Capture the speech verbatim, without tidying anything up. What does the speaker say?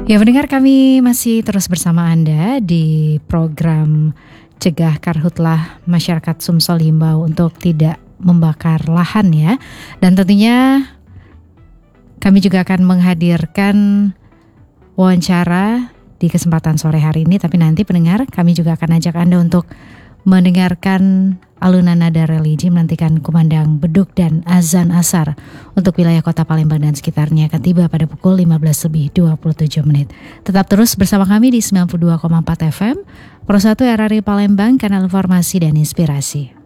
Ya, pendengar, kami masih terus bersama Anda di program Cegah Karhutlah Masyarakat Sumsel himbau untuk tidak membakar lahan ya. Dan tentunya kami juga akan menghadirkan wawancara di kesempatan sore hari ini. Tapi nanti pendengar, kami juga akan ajak Anda untuk mendengarkan alunan nada religi, menantikan kumandang beduk dan azan asar untuk wilayah kota Palembang dan sekitarnya akan tiba pada pukul lima belas lebih dua puluh tujuh menit. Tetap terus bersama kami di sembilan puluh dua koma empat F M Pro satu R R I Palembang, kanal informasi dan inspirasi.